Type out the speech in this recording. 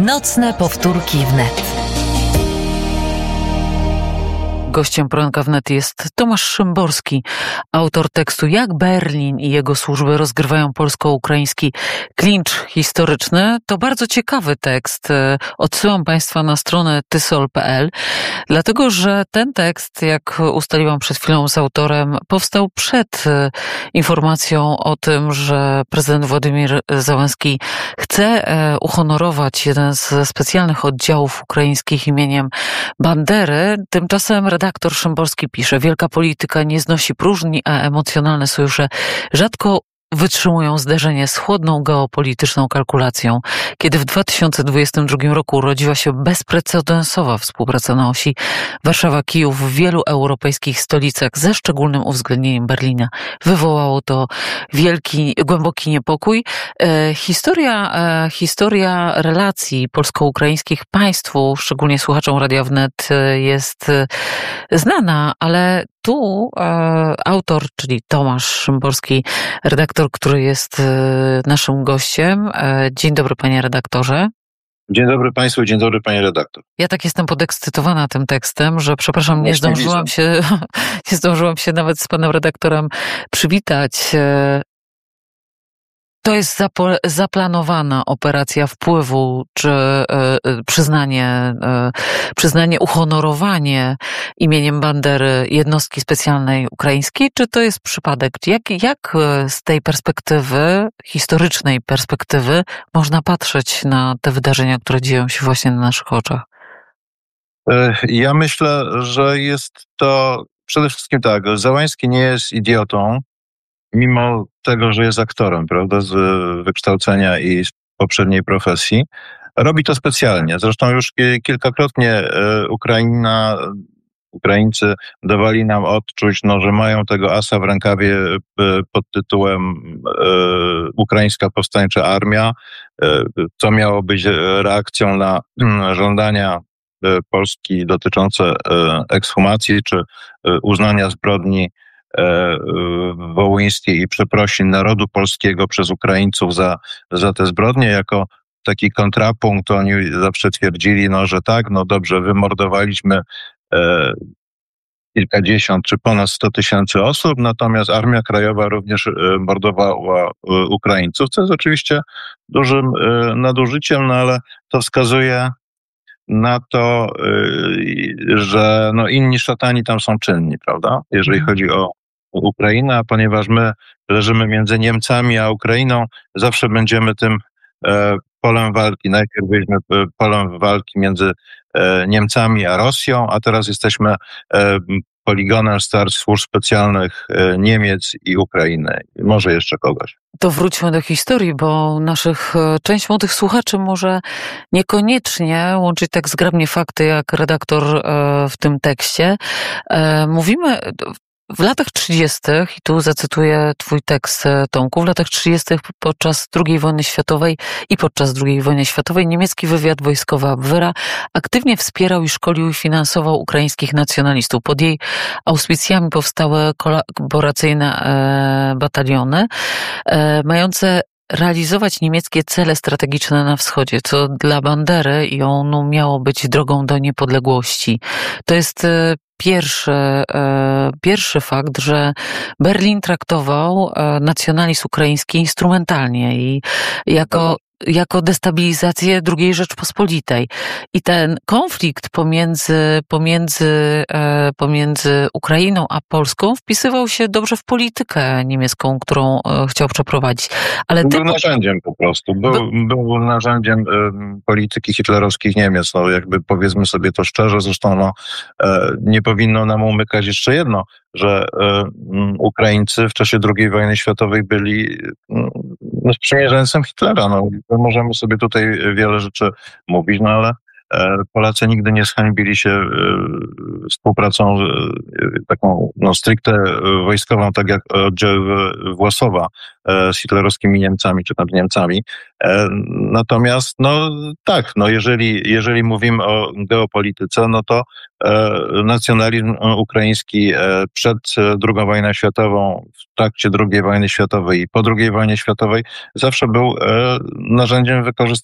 Nocne powtórki wnet. Gościem poranka wnet jest Tomasz Szymborski, autor tekstu Jak Berlin i jego służby rozgrywają polsko-ukraiński klincz historyczny. To bardzo ciekawy tekst. Odsyłam Państwa na stronę tysol.pl, dlatego że ten tekst, jak ustaliłam przed chwilą z autorem, powstał przed informacją o tym, że prezydent Władimir Zełenski chce uhonorować jeden ze specjalnych oddziałów ukraińskich imieniem Bandery. Tymczasem redaktor Szymborski pisze: wielka polityka nie znosi próżni, a emocjonalne sojusze rzadko wytrzymują zderzenie z chłodną geopolityczną kalkulacją. Kiedy w 2022 roku urodziła się bezprecedensowa współpraca na osi Warszawa-Kijów w wielu europejskich stolicach, ze szczególnym uwzględnieniem Berlina, wywołało to głęboki niepokój. Historia relacji polsko-ukraińskich państwu, szczególnie słuchaczom Radia Wnet, jest znana, ale tu autor, czyli Tomasz Szymborski, redaktor, który jest naszym gościem. Dzień dobry, panie redaktorze. Dzień dobry państwu, dzień dobry, panie redaktor. Ja tak jestem podekscytowana tym tekstem, że przepraszam, nie zdążyłam się nawet z panem redaktorem przywitać. To jest zaplanowana operacja wpływu, czy przyznanie, uhonorowanie imieniem Bandery jednostki specjalnej ukraińskiej, czy to jest przypadek? Jak z tej perspektywy, historycznej perspektywy, można patrzeć na te wydarzenia, które dzieją się właśnie na naszych oczach? Ja myślę, że jest to przede wszystkim tak, Zełenski nie jest idiotą, mimo tego, że jest aktorem, prawda, z wykształcenia i z poprzedniej profesji. Robi to specjalnie. Zresztą już kilkakrotnie Ukraińcy dawali nam odczuć, że mają tego asa w rękawie pod tytułem Ukraińska Powstańcza Armia. To miało być reakcją na żądania Polski dotyczące ekshumacji czy uznania zbrodni wołyńskiej i przeprosin narodu polskiego przez Ukraińców za te zbrodnie. Jako taki kontrapunkt oni zawsze twierdzili, że tak, dobrze, wymordowaliśmy kilkadziesiąt czy ponad 100 000 osób, natomiast Armia Krajowa również mordowała Ukraińców, co jest oczywiście dużym nadużyciem, ale to wskazuje na to, że inni szatani tam są czynni, prawda? Jeżeli chodzi o Ukrainę, a ponieważ my leżymy między Niemcami a Ukrainą, zawsze będziemy tym polem walki. Najpierw byliśmy polem walki między Niemcami a Rosją, a teraz jesteśmy poligonem starć służb specjalnych Niemiec i Ukrainy. Może jeszcze kogoś. To wróćmy do historii, bo część młodych słuchaczy może niekoniecznie łączyć tak zgrabnie fakty, jak redaktor w tym tekście. Mówimy w latach 30., i tu zacytuję twój tekst, Tomku, w latach 30. podczas II wojny światowej i podczas II wojny światowej niemiecki wywiad wojskowy Abwehra aktywnie wspierał i szkolił i finansował ukraińskich nacjonalistów. Pod jej auspicjami powstały kolaboracyjne bataliony mające realizować niemieckie cele strategiczne na wschodzie, co dla Bandery i ONU miało być drogą do niepodległości. To jest pierwszy fakt, że Berlin traktował nacjonalizm ukraiński instrumentalnie i jako destabilizację II Rzeczpospolitej. I ten konflikt pomiędzy Ukrainą a Polską wpisywał się dobrze w politykę niemiecką, którą chciał przeprowadzić. Ale był narzędziem po prostu. Był narzędziem polityki hitlerowskich Niemiec. Jakby powiedzmy sobie to szczerze, zresztą nie powinno nam umykać jeszcze jedno, że Ukraińcy w czasie II wojny światowej byli sprzymierzeńcem Hitlera. Możemy sobie tutaj wiele rzeczy mówić, ale Polacy nigdy nie zhańbili się współpracą taką stricte wojskową, tak jak oddziały Włosowa z hitlerowskimi Niemcami czy tam Niemcami. Natomiast jeżeli mówimy o geopolityce, to nacjonalizm ukraiński przed II wojną światową, w trakcie II wojny światowej i po II wojnie światowej zawsze był narzędziem